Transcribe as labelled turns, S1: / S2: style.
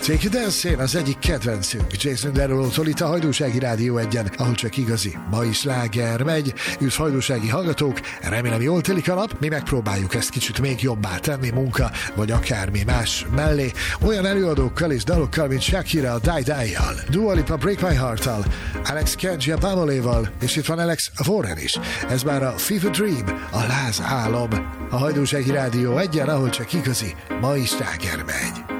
S1: Take You Dancing az egyik kedvencünk. Jason Derulo-tól itt a Hajdúsági Rádió egyen, ahol csak igazi mai sláger megy. Üdv hajdúsági hallgatók, remélem jól telik a nap. Mi megpróbáljuk ezt kicsit még jobbá tenni munka, vagy akármi más mellé. Olyan előadókkal és dalokkal, mint Shakira a Die Die-jal, Dua Lipa Break My Heart-tal, Alex Kenji a Bamoléval, és itt van Alex Warren is. Ez már a Fever Dream, a láz álom. A Hajdúsági Rádió egyen, ahol csak igazi mai sláger megy.